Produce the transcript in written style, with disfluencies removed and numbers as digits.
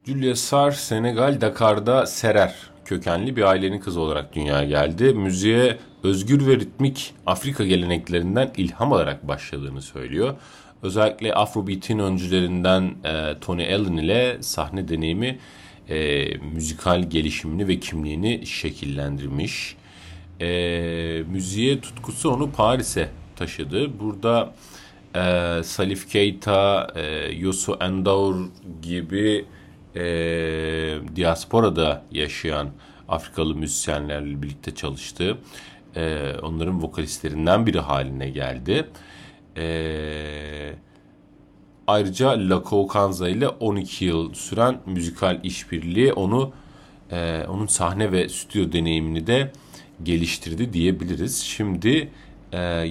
Julia Sarr, Senegal, Dakar'da Serer kökenli bir ailenin kızı olarak dünyaya geldi. Müziğe özgür ve ritmik Afrika geleneklerinden ilham alarak başladığını söylüyor. Özellikle Afrobeat'in öncülerinden Tony Allen ile sahne deneyimi müzikal gelişimini ve kimliğini şekillendirmiş. Müziğe tutkusu onu Paris'e taşıdı. Burada Salif Keita, Youssou N'Dour gibi diasporada yaşayan Afrikalı müzisyenlerle birlikte çalıştı. Onların vokalistlerinden biri haline geldi. Ayrıca Lako Kanza ile 12 yıl süren müzikal işbirliği onun sahne ve stüdyo deneyimini de geliştirdi diyebiliriz. Şimdi